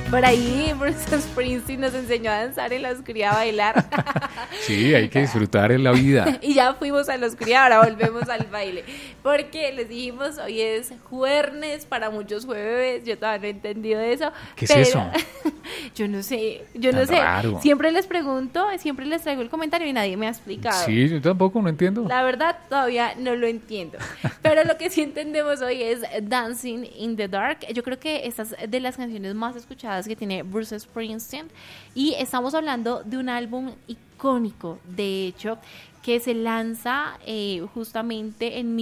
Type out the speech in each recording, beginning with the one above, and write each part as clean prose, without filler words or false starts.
Por ahí Bruce Springsteen nos enseñó a danzar en la oscuridad, a bailar. Sí, hay que disfrutar en la vida. Y ya fuimos a la oscuridad, ahora volvemos al baile. Porque les dijimos, hoy es jueves, para muchos jueves, yo todavía no he entendido eso. ¿Qué es eso? Yo no sé. Raro. Siempre les pregunto, siempre les traigo el comentario y nadie me ha explicado. Sí, yo tampoco no entiendo. La verdad, todavía no lo entiendo. Pero lo que sí entendemos hoy es Dancing in the Dark. Yo creo que esta es de las canciones más escuchadas que tiene Bruce Springsteen. Y estamos hablando de un álbum icónico, de hecho, que se lanza justamente en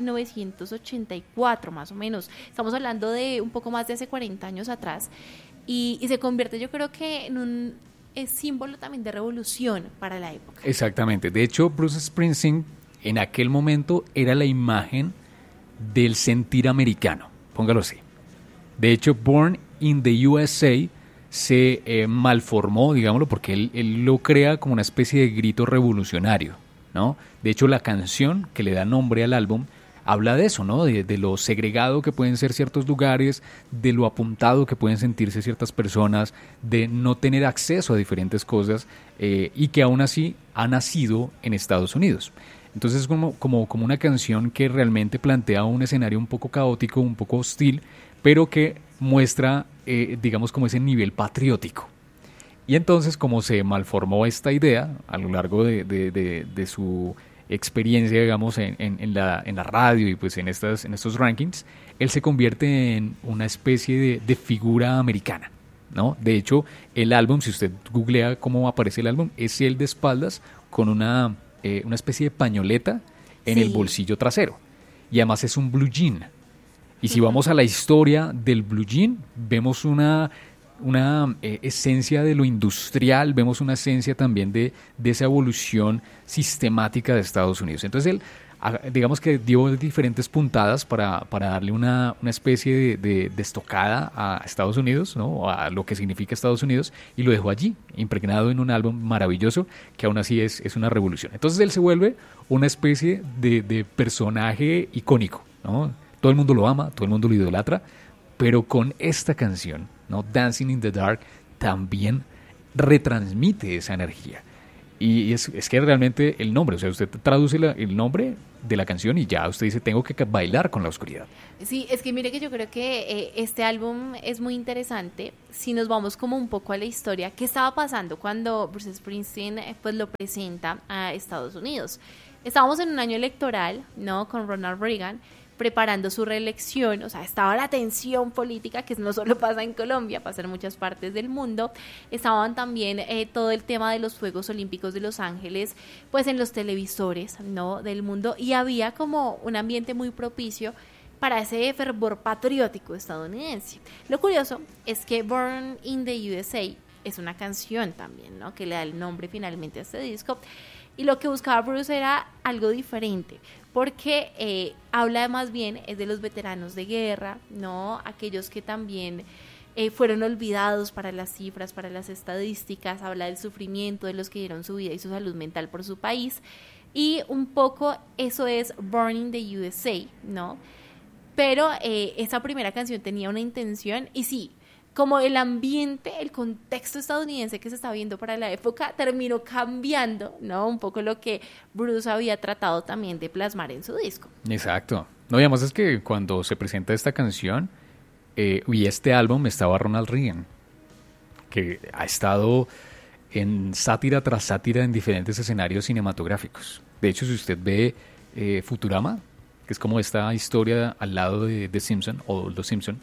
1984, más o menos. Estamos hablando de un poco más de hace 40 años atrás. Y se convierte, yo creo que en un símbolo también de revolución para la época. Exactamente. De hecho, Bruce Springsteen en aquel momento era la imagen del sentir americano, póngalo así. De hecho, Born in the USA se malformó, digámoslo, porque él lo crea como una especie de grito revolucionario, ¿no? De hecho, la canción que le da nombre al álbum habla de eso, ¿no? De lo segregado que pueden ser ciertos lugares, de lo apuntado que pueden sentirse ciertas personas, de no tener acceso a diferentes cosas y que aún así ha nacido en Estados Unidos. Entonces es como una canción que realmente plantea un escenario un poco caótico, un poco hostil, pero que muestra, digamos, como ese nivel patriótico. Y entonces, como se malformó esta idea a lo largo de su experiencia, digamos, en la radio y pues en estos rankings, él se convierte en una especie de figura americana, ¿no? De hecho, el álbum, si usted googlea cómo aparece el álbum, es él de espaldas con una especie de pañoleta en el bolsillo trasero. Y además es un blue jean. Y si vamos a la historia del blue jean, vemos una esencia de lo industrial, vemos una esencia también de esa evolución sistemática de Estados Unidos. Entonces él, digamos que dio diferentes puntadas para darle una especie de estocada a Estados Unidos, ¿no? A lo que significa Estados Unidos, y lo dejó allí, impregnado en un álbum maravilloso que aún así es una revolución. Entonces él se vuelve una especie de personaje icónico, ¿no? Todo el mundo lo ama, todo el mundo lo idolatra, pero con esta canción, ¿no? Dancing in the Dark, también retransmite esa energía. Y es que realmente el nombre, o sea, usted traduce el nombre de la canción y ya usted dice, tengo que bailar con la oscuridad. Sí, es que mire que yo creo que este álbum es muy interesante. Si nos vamos como un poco a la historia, ¿qué estaba pasando cuando Bruce Springsteen pues lo presenta a Estados Unidos? Estábamos en un año electoral, ¿no? Con Ronald Reagan preparando su reelección, o sea, estaba la tensión política, que no solo pasa en Colombia, pasa en muchas partes del mundo. Estaban también todo el tema de los Juegos Olímpicos de Los Ángeles, pues en los televisores, ¿no? Del mundo, y había como un ambiente muy propicio para ese fervor patriótico estadounidense. Lo curioso es que Born in the USA es una canción también, ¿no? Que le da el nombre finalmente a este disco. Y lo que buscaba Bruce era algo diferente, porque habla más bien es de los veteranos de guerra, ¿no? Aquellos que también fueron olvidados para las cifras, para las estadísticas, habla del sufrimiento de los que dieron su vida y su salud mental por su país, y un poco eso es Born in the USA, ¿no? Pero esa primera canción tenía una intención, y sí, como el ambiente, el contexto estadounidense que se está viendo para la época terminó cambiando, ¿no? Un poco lo que Bruce había tratado también de plasmar en su disco. Exacto. No, y además es que cuando se presenta esta canción y este álbum estaba Ronald Reagan, que ha estado en sátira tras sátira en diferentes escenarios cinematográficos. De hecho, si usted ve Futurama, que es como esta historia al lado de The Simpson o Los Simpson,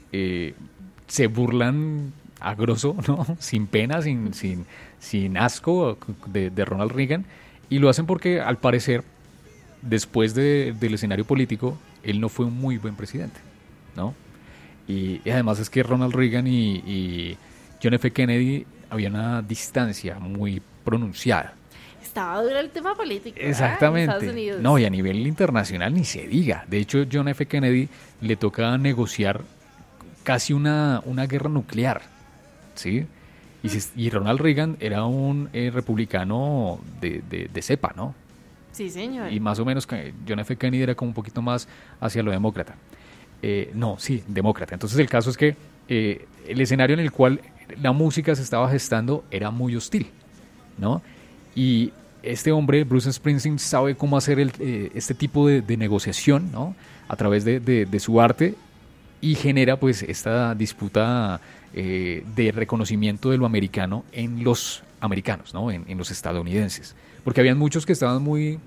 se burlan a grosso, ¿no? Sin pena, sin asco de Ronald Reagan, y lo hacen porque al parecer después del escenario político él no fue un muy buen presidente, ¿no? Y además es que Ronald Reagan y John F. Kennedy había una distancia muy pronunciada. Estaba duro el tema político. Exactamente. En Estados Unidos. No, y a nivel internacional ni se diga. De hecho, John F. Kennedy le toca negociar casi una guerra nuclear, ¿sí? Y Ronald Reagan era un republicano de cepa, ¿no? Sí, señor. Y más o menos John F. Kennedy era como un poquito más hacia lo demócrata. Demócrata. Entonces el caso es que el escenario en el cual la música se estaba gestando era muy hostil, ¿no? Y este hombre, Bruce Springsteen, sabe cómo hacer este tipo de negociación, ¿no? A través de su arte, y genera pues esta disputa de reconocimiento de lo americano en los americanos, ¿no? En los estadounidenses, porque habían muchos que estaban muy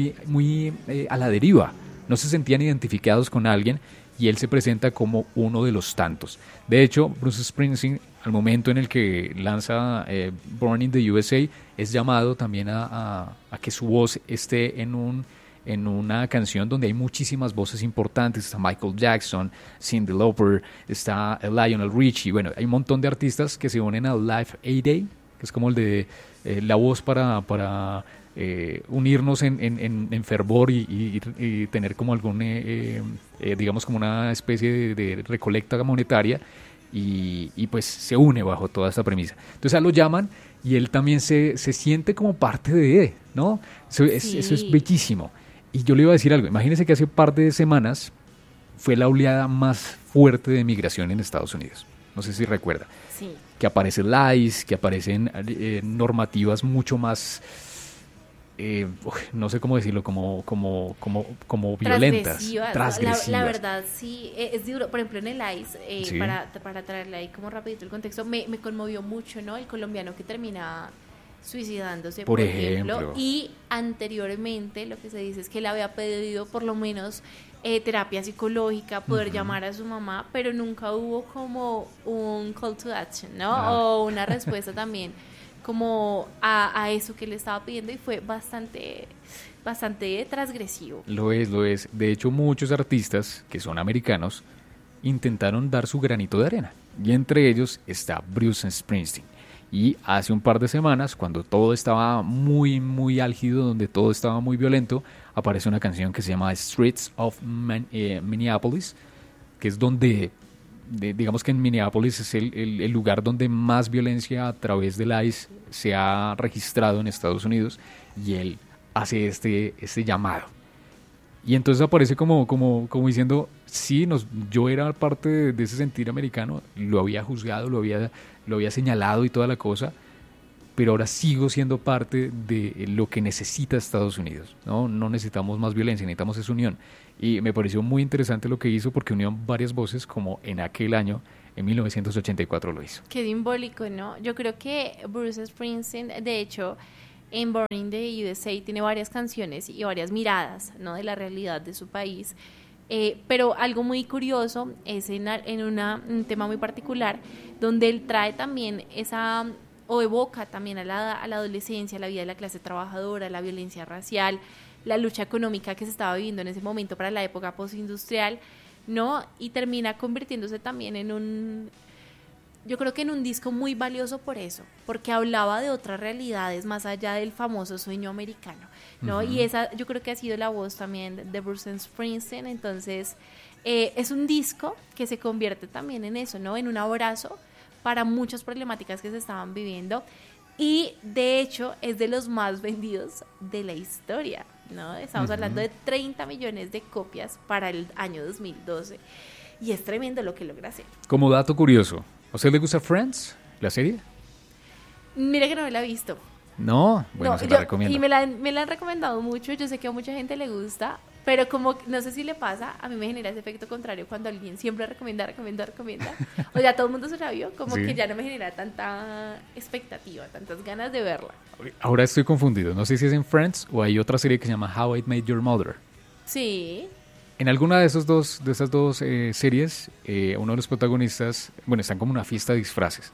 a la deriva, no se sentían identificados con alguien, y él se presenta como uno de los tantos. De hecho, Bruce Springsteen, al momento en el que lanza Born in the USA, es llamado también a que su voz esté en una canción donde hay muchísimas voces importantes. Está Michael Jackson, Cyndi Lauper, está Lionel Richie. Bueno, hay un montón de artistas que se unen al Live A Day, que es como el de la voz para unirnos en fervor y tener como algún, digamos, como una especie de recolecta monetaria, y pues se une bajo toda esta premisa. Entonces a él lo llaman y él también se siente como parte de, ¿no? Eso es bellísimo. Y yo le iba a decir algo, imagínense que hace un par de semanas fue la oleada más fuerte de migración en Estados Unidos. No sé si recuerda. Sí. Que aparece el ICE, que aparecen normativas mucho más, no sé cómo decirlo, como violentas, transgresivas. La verdad, sí, es duro. Por ejemplo, en el ICE, Sí. para traerle ahí como rapidito el contexto, me conmovió mucho, ¿no? El colombiano que termina suicidándose, por ejemplo, y anteriormente lo que se dice es que él había pedido por lo menos terapia psicológica, poder llamar a su mamá, pero nunca hubo como un call to action, ¿no? O una respuesta también como a eso que le estaba pidiendo, y fue bastante transgresivo. Lo es. De hecho, muchos artistas que son americanos intentaron dar su granito de arena, y entre ellos está Bruce Springsteen. Y hace un par de semanas, cuando todo estaba muy álgido, donde todo estaba muy violento, aparece una canción que se llama Streets of Minneapolis, que es donde, digamos que en Minneapolis es el lugar donde más violencia a través del ICE se ha registrado en Estados Unidos, y él hace este llamado. Y entonces aparece como diciendo, sí, yo era parte de ese sentir americano, lo había juzgado, lo había señalado y toda la cosa, pero ahora sigo siendo parte de lo que necesita Estados Unidos, ¿no? No necesitamos más violencia, necesitamos esa unión. Y me pareció muy interesante lo que hizo, porque unió varias voces, como en aquel año, en 1984 lo hizo. Qué simbólico, ¿no? Yo creo que Bruce Springsteen, de hecho, en Born in the USA tiene varias canciones y varias miradas, ¿no?, de la realidad de su país. Pero algo muy curioso es en un tema muy particular, donde él trae también o evoca también a la adolescencia, la vida de la clase trabajadora, la violencia racial, la lucha económica que se estaba viviendo en ese momento para la época postindustrial, ¿no? Y termina convirtiéndose también yo creo que en un disco muy valioso por eso, porque hablaba de otras realidades más allá del famoso sueño americano, ¿no? Y esa yo creo que ha sido la voz también de Bruce Springsteen. Entonces es un disco que se convierte también en eso, ¿no? En un abrazo para muchas problemáticas que se estaban viviendo, y de hecho es de los más vendidos de la historia, ¿no? Estamos hablando de 30 millones de copias para el año 2012, y es tremendo lo que logra hacer. Como dato curioso, ¿a usted le gusta Friends, la serie? Mira que no me la he visto. No, bueno, se la recomiendo. Y me la han recomendado mucho, yo sé que a mucha gente le gusta, pero como no sé si le pasa, a mí me genera ese efecto contrario cuando alguien siempre recomienda. O sea, todo el mundo se la vio, como Sí. que ya no me genera tanta expectativa, tantas ganas de verla. Ahora estoy confundido, no sé si es en Friends o hay otra serie que se llama How I Met Your Mother. Sí. En alguna de esas dos series, uno de los protagonistas, bueno, están como en una fiesta de disfraces,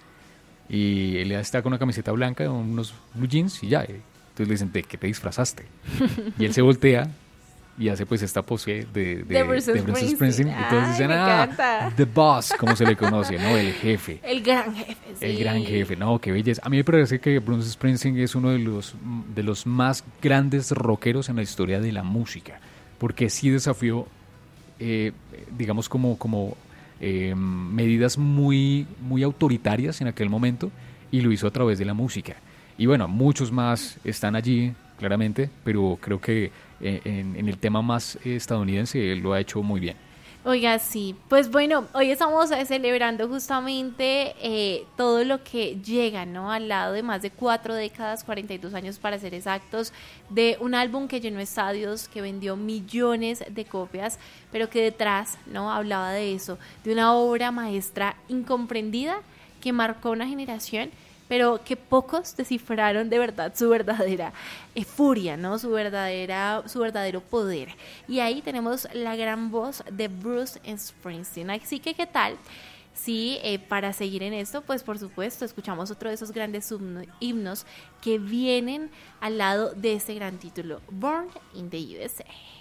y él está con una camiseta blanca, unos blue jeans, y ya. Entonces le dicen, ¿de qué te disfrazaste? Y él se voltea y hace pues esta pose de Bruce Springsteen. Y todos dicen, me encanta. The Boss, como se le conoce, ¿no? El jefe. El gran jefe, sí. El gran jefe, no, qué belleza. A mí me parece que Bruce Springsteen es uno de los más grandes rockeros en la historia de la música, porque sí desafió, digamos, como medidas muy autoritarias en aquel momento, y lo hizo a través de la música. Y bueno, muchos más están allí, claramente, pero creo que en el tema más estadounidense él lo ha hecho muy bien. Oiga, sí, pues bueno, hoy estamos celebrando justamente todo lo que llega, ¿no? Al lado de más de 4 décadas, 42 años para ser exactos, de un álbum que llenó estadios, que vendió millones de copias, pero que detrás, ¿no? Hablaba de eso, de una obra maestra incomprendida que marcó una generación, pero que pocos descifraron de verdad su verdadera furia, ¿no? Su verdadero poder. Y ahí tenemos la gran voz de Bruce Springsteen. Así que, ¿qué tal? Sí, para seguir en esto, pues por supuesto, escuchamos otro de esos grandes himnos que vienen al lado de este gran título, Born in the USA.